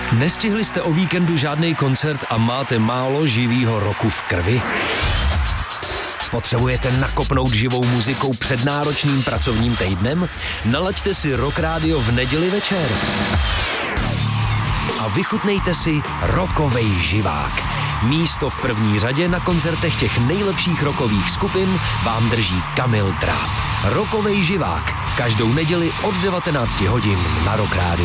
Nestihli jste o víkendu žádný koncert a máte málo živýho roku v krvi? Potřebujete nakopnout živou muzikou před náročným pracovním týdnem? Nalaďte si Rock Radio v neděli večer. A vychutnejte si rockovej živák. Místo v první řadě na koncertech těch nejlepších rockových skupin vám drží Kamil Dráb. Rockovej živák. Každou neděli od 19 hodin na Rock Radio.